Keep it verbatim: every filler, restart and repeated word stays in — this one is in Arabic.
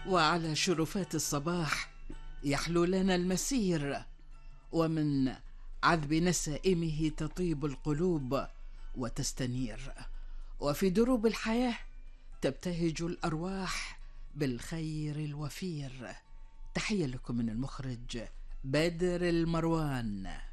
وعلى شرفات الصباح يحلو لنا المسير، ومن عذب نسائمه تطيب القلوب وتستنير، وفي دروب الحياة تبتهج الأرواح بالخير الوفير. تحية لكم من المخرج بدر المروان.